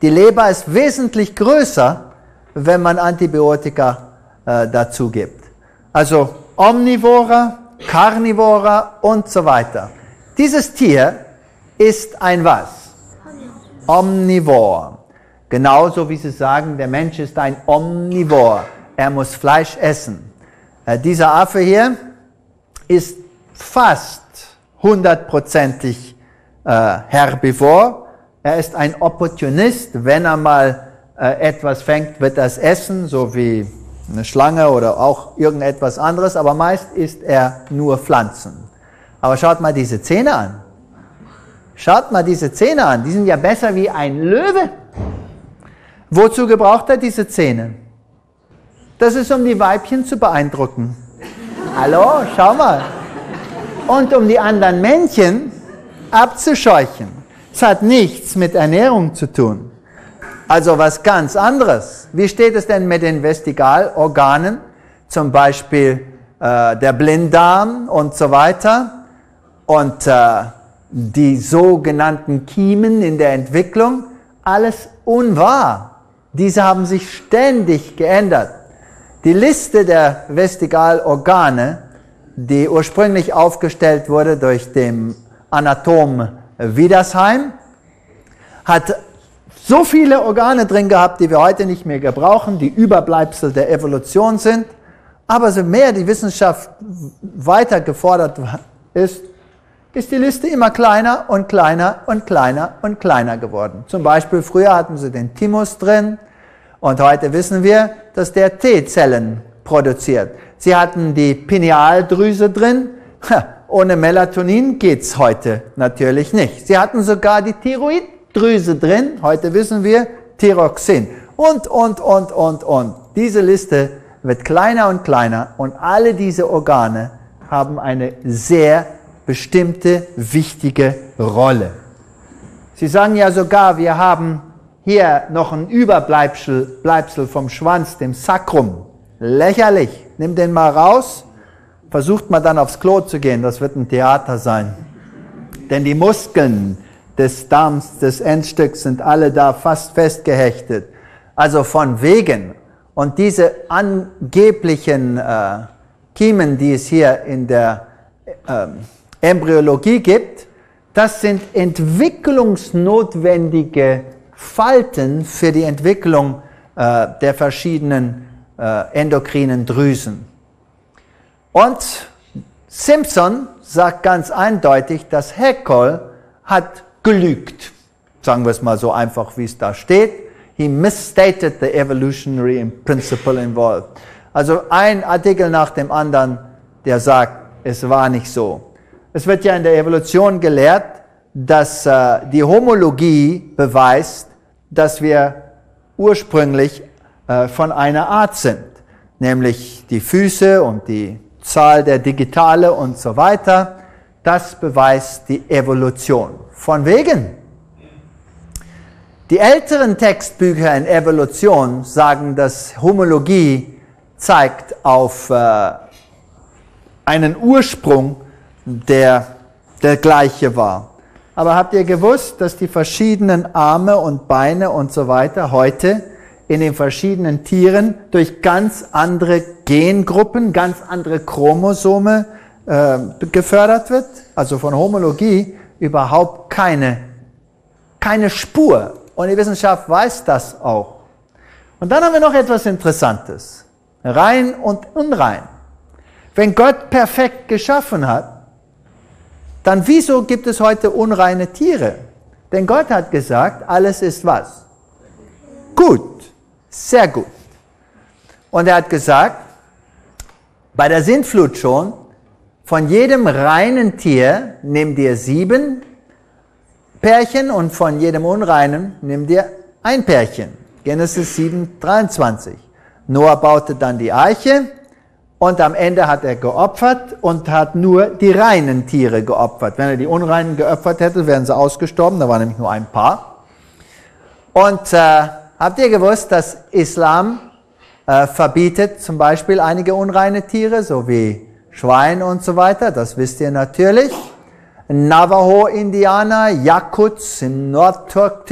Die Leber ist wesentlich größer, wenn man Antibiotika dazu gibt. Also Omnivora, Carnivora und so weiter. Dieses Tier ist ein was? Omnivor. Genauso wie Sie sagen, der Mensch ist ein Omnivor. Er muss Fleisch essen. Dieser Affe hier ist fast 100%ig Herbivor. Er ist ein Opportunist. Wenn er mal etwas fängt, wird er es essen, so wie eine Schlange oder auch irgendetwas anderes. Aber meist isst er nur Pflanzen. Aber schaut mal diese Zähne an. Schaut mal diese Zähne an. Die sind ja besser wie ein Löwe. Wozu gebraucht er diese Zähne? Das ist, um die Weibchen zu beeindrucken. Hallo, schau mal. Und um die anderen Männchen abzuscheuchen. Es hat nichts mit Ernährung zu tun. Also was ganz anderes. Wie steht es denn mit den Vestigalorganen? Zum Beispiel der Blinddarm und so weiter. Und die sogenannten Kiemen in der Entwicklung. Alles unwahr. Diese haben sich ständig geändert. Die Liste der Vestigalorgane, die ursprünglich aufgestellt wurde durch den Anatom Wiedersheim, hat so viele Organe drin gehabt, die wir heute nicht mehr gebrauchen, die Überbleibsel der Evolution sind. Aber so mehr die Wissenschaft weiter gefordert ist, ist die Liste immer kleiner und kleiner und kleiner und kleiner geworden. Zum Beispiel früher hatten sie den Thymus drin und heute wissen wir, dass der T-Zellen produziert. Sie hatten die Pinealdrüse drin. Ohne Melatonin geht's heute natürlich nicht. Sie hatten sogar die Thyroiddrüse drin. Heute wissen wir Thyroxin. Und. Diese Liste wird kleiner und kleiner und alle diese Organe haben eine sehr bestimmte, wichtige Rolle. Sie sagen ja sogar, wir haben hier noch ein Überbleibsel vom Schwanz, dem Sacrum. Lächerlich. Nimm den mal raus, versucht mal dann aufs Klo zu gehen, das wird ein Theater sein. Denn die Muskeln des Darms, des Endstücks sind alle da fast festgehechtet. Also von wegen. Und diese angeblichen Kiemen, die es hier in der Embryologie gibt, das sind entwicklungsnotwendige Falten für die Entwicklung der verschiedenen endokrinen Drüsen. Und Simpson sagt ganz eindeutig, dass Haeckel hat gelügt. Sagen wir es mal so einfach, wie es da steht. He misstated the evolutionary principle involved. Also ein Artikel nach dem anderen, der sagt, es war nicht so. Es wird ja in der Evolution gelehrt, dass die Homologie beweist, dass wir ursprünglich von einer Art sind. Nämlich die Füße und die Zahl der Digitale und so weiter. Das beweist die Evolution. Von wegen. Die älteren Textbücher in Evolution sagen, dass Homologie zeigt auf einen Ursprung, der gleiche war. Aber habt ihr gewusst, dass die verschiedenen Arme und Beine und so weiter heute in den verschiedenen Tieren durch ganz andere Gengruppen, ganz andere Chromosome gefördert wird? Also von Homologie überhaupt keine Spur. Und die Wissenschaft weiß das auch. Und dann haben wir noch etwas Interessantes. Rein und unrein. Wenn Gott perfekt geschaffen hat, dann wieso gibt es heute unreine Tiere? Denn Gott hat gesagt, alles ist was? Gut, sehr gut. Und er hat gesagt, bei der Sintflut schon, von jedem reinen Tier nimm dir 7 Pärchen und von jedem unreinen nimm dir ein Pärchen. Genesis 7,23. Noah baute dann die Arche. Und am Ende hat er geopfert und hat nur die reinen Tiere geopfert. Wenn er die unreinen geopfert hätte, wären sie ausgestorben. Da waren nämlich nur ein paar. Und habt ihr gewusst, dass Islam verbietet zum Beispiel einige unreine Tiere, so wie Schwein und so weiter? Das wisst ihr natürlich. Navajo-Indianer, Yakuts im Nordturk